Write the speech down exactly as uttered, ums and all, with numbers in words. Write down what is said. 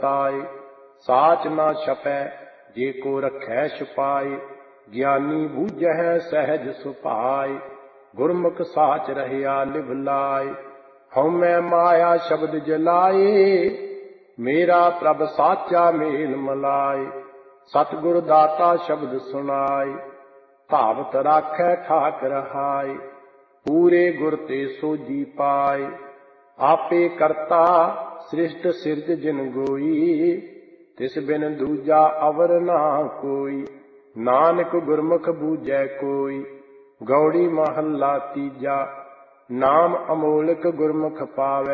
ताय साच ना छपै जे को रखै छुपाए ज्ञानी बूझै सहज सुभाए गुरमुख साच रहया निभ लाए हउमै माया शब्द जलाए मेरा प्रभ साचा मेल मलाए सतगुर दाता शब्द सुनाए भावत राखै ठाक रहाए पूरे गुर ते सोजी पाए आपे करता सृष्ट सिरज जिन गोई तिस बिन दूजा अवर ना कोई नानक गुरमुख बूझै कोई गौड़ी महला तीजा नाम अमोलक गुरमुख पावै